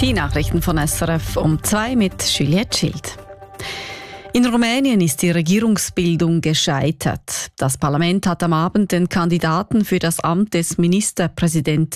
Die Nachrichten von SRF um 2 mit Juliette Schild. In Rumänien ist die Regierungsbildung gescheitert. Das Parlament hat am Abend den Kandidaten für das Amt des Ministerpräsidenten